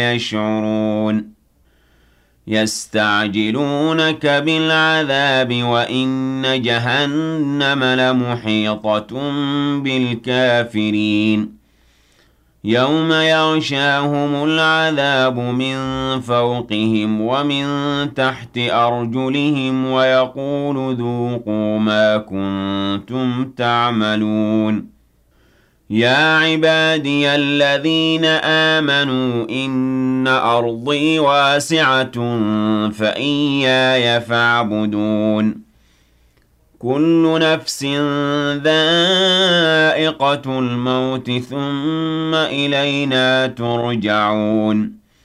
يشعرون يستعجلونك بالعذاب وإن جهنم لمحيطة بالكافرين يوم يغشاهم العذاب من فوقهم ومن تحت أرجلهم ويقول ذوقوا ما كنتم تعملون يا عبادي الذين آمنوا إن أرضي واسعة فإياي فاعبدون كل نفس ذائقة الموت ثم إلينا ترجعون